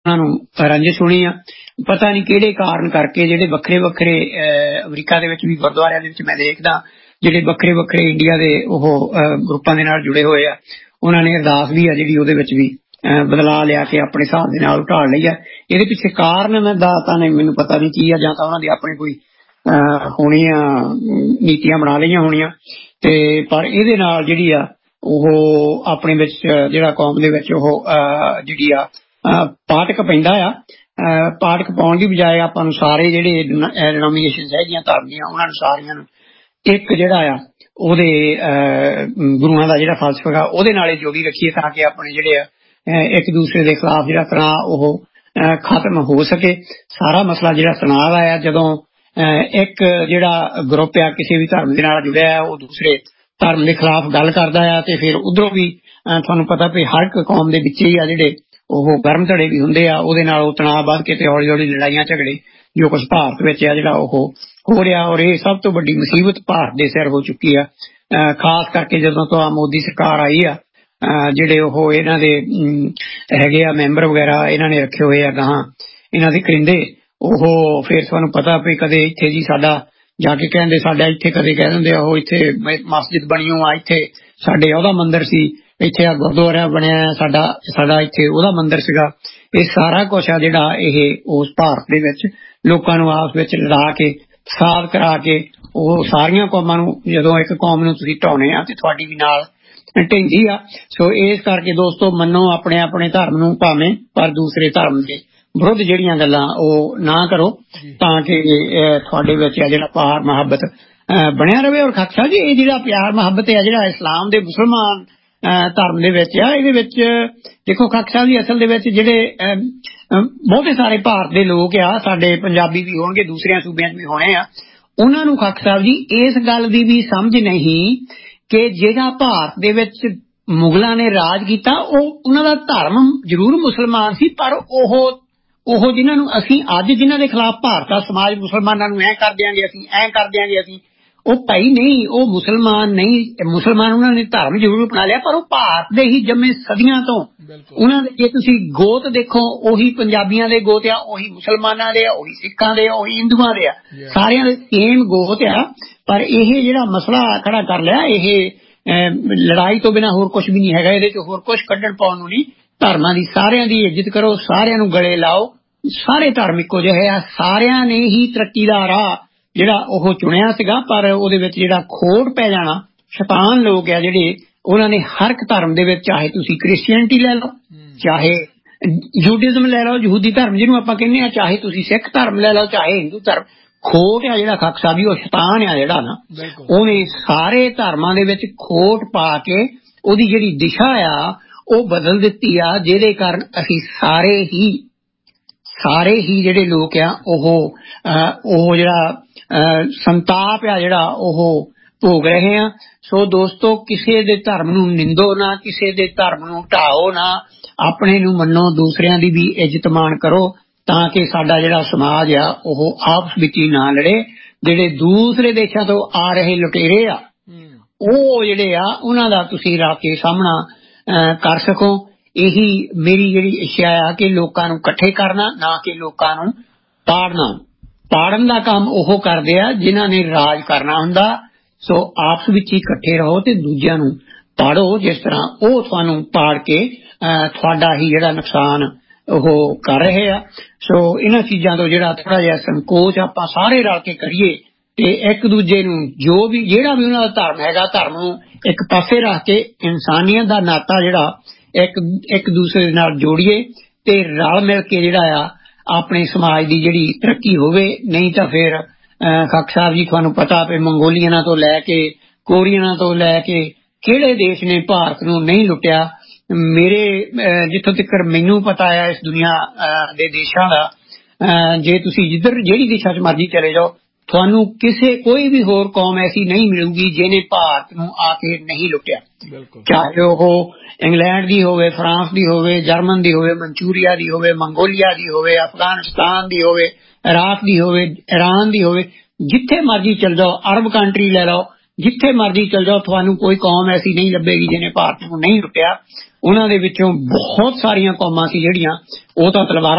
रंजिश होनी आ पता नहीं किहड़े कारण करके जिहड़े वक्खरे वक्खरे अमरीका दे विच भी गुरुद्वारियां दे विच मैं देखदा जिहड़े वक्खरे वक्खरे इंडिया दे ओह ग्रुपां दे नाल जुड़े होए आ उन्हां ने अरदास भी आ जिहड़ी ओहदे विच भी बदलाव लिया के अपने हिसाब दे नाल ढाल लई आ इहदे पिछे कारण मैं दाता ने मैनूं पता नहीं की आ जां तां उन्हां दी अपनी कोई होनी आ नीतियां बना लईआं होणीआं ते पर इहदे नाल जिहड़ी आ ओह अपने विच जिहड़ा कौम दे विच ओह जिहड़ी आ पाटक पैंदा आ पाटक पाउण दी बजाय आपां नूं सारे जिहड़े डिनोमिनेशनस हैगियां धर्म दियां उन्हां नूं सारियां नूं एक जिहड़ा आ ओहदे गुरुआं दा जिहड़ा फलसफा ओहदे नाल जोड़ी रखीए ताकि अपने जिहड़े एक दूसरे दे खिलाफ जिहड़ा तनाव ओह खत्म हो सके। सारा मसला जिहड़ा तनाव दा आ जदों एक जिहड़ा ग्रुप आ किसी भी धर्म दे नाल जुड़िआ ओह दूसरे धर्म दे खिलाफ गल करदा आ ते फिर उधरों भी तुहानूं पता भी हर एक कौम दे विच ही आ जिहड़े ओह गर्म धड़े भी हुंदे आ ओहदे नाल ओह तनाव वध के ते हौली हौली लड़ाइयां झगड़े जो कुछ भारत विच आ जिहड़ा ओह हो रहा और ये सब तो बड़ी मुसीबत भारत दे सिर हो चुकी है खास करके जदों तो मोदी सरकार आई आ जिहड़े ओह इन्हां दे हैगे आ मैंबर वगैरह इन्हां ने रखे हुए आ गां इन्हां दे करिंदे ओह फिर तुहानूं पता भी कदे इत्थे जी साडा जाके कहंदे साडा इत्थे कदे कह दिंदे ओह इत्थे मस्जिद बणी आ इत्थे साडे ओहदा मंदिर सी इत्थे आ गुरुद्वारा बनिया साडा साडा इत्थे ओहदा मंदिर सीगा ये सारा कुछ आ जिहड़ा इह उस भारत दे विच लोकां नूं आपस विच लड़ा के फसाद करा के ओह सारियां कौमां नूं जदों एक कौम नूं तुसीं ढाउणे आ ते तुहाडी भी नाल ढिंगी आ सो इस करके दोस्तों मन्नो अपने अपने धर्म नूं भावें पर दूसरे धर्म दे विरुद्ध जिहड़ियां गल्लां ओह ना करो तां कि तुहाडे विच आ जिहड़ा प्यार मुहब्बत बनिया रहे और खासा जी ये जिहड़ा प्यार मुहब्बत है जिहड़ा इस्लाम दे मुसलमान धर्म दे विच आ इहदे विच देखो खासा जी असल दे विच जिहड़े बहुते सारे भारत दे लोग आ साडे पंजाबी भी होणगे दूसरे सूबिਆਂ भी होणे आ उन्हां नूं खासा साहब जी इस गल दी भी समझ नहीं कि जिहड़ा भारत दे विच मुगलां ने राज कीता ओह उन्हां दा धर्म जरूर मुसलमान सी पर ओह जिन्हां नूं असीं अज जिन्हां दे खिलाफ भारत दा समाज मुसलमानां नूं ऐ कर दिआंगे असीं ऐ कर दिआंगे असीं ਉਹ ਭਾਈ नहीं ਉਹ मुसलमान नहीं मुसलमान ਉਹਨਾਂ ਨੇ ਧਰਮ ਜ਼ਰੂਰ ਅਪਣਾ ਲਿਆ ਪਰ ਉਹ ਭਾਰਤ ਦੇ ਹੀ ਜੰਮੇ ਸਦੀਆਂ ਤੋਂ ਉਹਨਾਂ ਦੇ ਜੇ ਤੁਸੀਂ ਗੋਤ ਦੇਖੋ ਉਹੀ ਪੰਜਾਬੀਆਂ ਦੇ ਗੋਤ ਆ ਉਹੀ ਮੁਸਲਮਾਨਾਂ ਦੇ ਆ ਉਹੀ ਸਿੱਖਾਂ ਦੇ ਆ ਉਹੀ ਹਿੰਦੂਆਂ ਦੇ ਆ ਸਾਰਿਆਂ ਦੇ ਸੇਮ ਗੋਤ ਆ ਪਰ ਇਹ ਜਿਹੜਾ ਮਸਲਾ ਖੜਾ ਕਰ ਲਿਆ ਇਹ ਲੜਾਈ ਤੋਂ ਬਿਨਾਂ ਹੋਰ ਕੁਝ ਵੀ ਨਹੀਂ ਹੈਗਾ ਇਹਦੇ ਚ ਹੋਰ ਕੁਝ ਕੱਢਣ ਪਾਉਣ ਨੂੰ ਨਹੀਂ ਧਰਮਾਂ ਦੀ ਸਾਰਿਆਂ ਦੀ ਇੱਜ਼ਤ ਕਰੋ ਸਾਰਿਆਂ ਨੂੰ ਗਲੇ ਲਾਓ ਸਾਰੇ ਧਰਮ ਇੱਕੋ ਜਿਹੇ ਆ ਸਾਰਿਆਂ ਨੇ ਹੀ ਤਰੱਕੀ ਦਾ ਰਾਹ ਜਿਹੜਾ ਉਹ ਚੁਣਿਆ ਸੀਗਾ ਪਰ ਉਹਦੇ ਵਿੱਚ ਜਿਹੜਾ ਖੋੜ ਪੈ ਜਾਣਾ ਸ਼ੈਤਾਨ ਲੋਕ ਆ ਜਿਹੜੇ ਉਹਨਾਂ ਨੇ ਹਰ ਇੱਕ ਧਰਮ ਦੇ ਵਿੱਚ ਚਾਹੇ ਤੁਸੀਂ ਕ੍ਰਿਸਚੀਅਨਟੀ ਲੈ ਲਓ ਚਾਹੇ ਜੂਡਿਜ਼ਮ ਲੈ ਲਓ ਯਹੂਦੀ ਧਰਮ ਜਿਹਨੂੰ ਆਪਾਂ ਕਹਿੰਦੇ ਆ ਚਾਹੇ ਤੁਸੀਂ ਸਿੱਖ ਧਰਮ ਲੈ ਲਓ ਚਾਹੇ ਹਿੰਦੂ ਧਰਮ ਖੋਟ ਆ ਜਿਹੜਾ ਖਾਕਸਾ ਵੀ ਉਹ ਸ਼ੈਤਾਨ ਆ ਜਿਹੜਾ ਨਾ ਉਹਨੇ ਸਾਰੇ ਧਰਮਾਂ ਦੇ ਵਿੱਚ ਖੋਟ ਪਾ ਕੇ ਉਹਦੀ ਜਿਹੜੀ ਦਿਸ਼ਾ ਆ ਉਹ ਬਦਲ ਦਿੱਤੀ ਆ ਜਿਹਦੇ ਕਾਰਨ ਅਸੀਂ ਸਾਰੇ ਹੀ ਜਿਹੜੇ ਲੋਕ ਆ ਉਹ ਜਿਹੜਾ ਸੰਤਾਪ ਆ ਜਿਹੜਾ ਉਹ ਭੋਗ ਰਹੇ ਆ ਸੋ ਦੋਸਤੋ ਕਿਸੇ ਦੇ ਧਰਮ ਨੂੰ ਨਿੰਦੋ ਨਾ ਕਿਸੇ ਦੇ ਧਰਮ ਨੂੰ ਢਾਓ ਨਾ ਆਪਣੇ ਨੂੰ ਮੰਨੋ ਦੂਸਰਿਆਂ ਦੀ ਵੀ ਇੱਜ਼ਤ ਮਾਣ ਕਰੋ ਤਾਂ ਕਿ ਸਾਡਾ ਜਿਹੜਾ ਸਮਾਜ ਆ ਉਹ ਆਪਸ ਵਿੱਚ ਹੀ ਨਾ ਲੜੇ ਜਿਹੜੇ ਦੂਸਰੇ ਦੇਸ਼ਾਂ ਤੋਂ ਆ ਰਹੇ ਲੁਟੇਰੇ ਆ ਉਹ ਜਿਹੜੇ ਆ ਉਹਨਾਂ ਦਾ ਤੁਸੀਂ ਰੱਖ ਕੇ ਸਾਹਮਣਾ ਕਰ ਸਕੋ ਇਹੀ ਮੇਰੀ ਜਿਹੜੀ ਇੱਛਾ ਆ ਕਿ ਲੋਕਾਂ ਨੂੰ ਇਕੱਠੇ ਕਰਨਾ ਨਾ ਕਿ ਲੋਕਾਂ ਨੂੰ ਪਾੜਨ ਦਾ ਕੰਮ ਉਹ ਕਰਦੇ ਆ ਜਿਨ੍ਹਾਂ ਨੇ ਰਾਜ ਕਰਨਾ ਹੁੰਦਾ ਸੋ ਆਪਸ ਵਿੱਚ ਹੀ ਇਕੱਠੇ ਰਹੋ ਤੇ ਦੂਜਿਆਂ ਨੂੰ ਪਾੜੋ ਜਿਸ ਤਰ੍ਹਾਂ ਉਹ ਤੁਹਾਨੂੰ ਪਾੜ ਕੇ ਤੁਹਾਡਾ ਹੀ ਜਿਹੜਾ ਨੁਕਸਾਨ ਉਹ ਕਰ ਰਹੇ ਆ ਸੋ ਇਹਨਾਂ ਚੀਜ਼ਾਂ ਤੋਂ ਜਿਹੜਾ ਥੋੜਾ ਜਿਹਾ ਸੰਕੋਚ ਆਪਾਂ ਸਾਰੇ ਰਲ ਕੇ ਕਰੀਏ ਤੇ ਇੱਕ ਦੂਜੇ ਨੂੰ ਜੋ ਵੀ ਜਿਹੜਾ ਵੀ ਉਹਨਾਂ ਦਾ ਧਰਮ ਹੈਗਾ ਧਰਮ ਨੂੰ ਇੱਕ ਪਾਸੇ ਰੱਖ ਕੇ ਇਨਸਾਨੀਅਤ ਦਾ ਨਾਤਾ ਜਿਹੜਾ ਇੱਕ ਦੂਸਰੇ ਦੇ ਨਾਲ ਜੋੜੀਏ ਤੇ ਰਲ ਮਿਲ ਕੇ ਜਿਹੜਾ ਆ ਆਪਣੇ ਸਮਾਜ ਦੀ ਜਿਹੜੀ ਤਰੱਕੀ ਹੋਵੇ ਨਹੀਂ ਤਾਂ ਫਿਰ ਖਾਕ ਸਾਹਿਬ ਜੀ ਤੁਹਾਨੂੰ ਪਤਾ ਵੀ ਮੰਗੋਲੀਅਨਾਂ ਤੋਂ ਲੈ ਕੇ ਕੋਰੀਅਨਾਂ ਤੋਂ ਲੈ ਕੇ ਕਿਹੜੇ ਦੇਸ਼ ਨੇ ਭਾਰਤ ਨੂੰ ਨਹੀਂ ਲੁੱਟਿਆ ਮੇਰੇ ਜਿੱਥੋਂ ਤੱਕ ਮੈਨੂੰ ਪਤਾ ਆ ਇਸ ਦੁਨੀਆ ਦੇ ਦੇਸ਼ਾਂ ਦਾ ਜੇ ਤੁਸੀਂ ਜਿਹੜੀ ਦੇਸ਼ਾਂ 'ਚ ਮਰਜ਼ੀ ਚਲੇ ਜਾਓ ਤੁਹਾਨੂੰ ਕੋਈ ਵੀ ਹੋਰ ਕੌਮ ਐਸੀ ਨਹੀਂ ਮਿਲੂਗੀ ਜਿਹਨੇ ਭਾਰਤ ਨੂੰ ਆ ਕੇ ਨਹੀਂ ਲੁੱਟਿਆ ਚਾਹੇ ਉਹ ਇੰਗਲੈਂਡ ਦੀ ਹੋਵੇ ਫਰਾਂਸ ਦੀ ਹੋਵੇ ਜਰਮਨ ਦੀ ਹੋਵੇ ਮਨਚੂਰੀਆ ਦੀ ਹੋਵੇ ਮੰਗੋਲੀਆ ਦੀ ਹੋਵੇ ਅਫਗਾਨਿਸਤਾਨ ਦੀ ਹੋਵੇ ਇਰਾਕ ਦੀ ਹੋਵੇ ਈਰਾਨ ਦੀ ਹੋਵੇ ਜਿੱਥੇ ਮਰਜ਼ੀ ਚਲ ਜਾਓ ਅਰਬ ਕੰਟਰੀ ਲੈ ਲਓ ਜਿੱਥੇ ਮਰਜ਼ੀ ਚਲ ਜਾਓ ਤੁਹਾਨੂੰ ਕੋਈ ਕੌਮ ਐਸੀ ਨਹੀਂ ਲੱਭੇਗੀ ਜਿਹਨੇ ਭਾਰਤ ਨੂੰ ਨਹੀਂ ਲੁੱਟਿਆ ਉਹਨਾਂ ਦੇ ਵਿੱਚੋਂ ਬਹੁਤ ਸਾਰੀਆਂ ਕੌਮਾਂ ਸੀ ਜਿਹੜੀਆਂ ਉਹ ਤਾਂ ਤਲਵਾਰਾਂ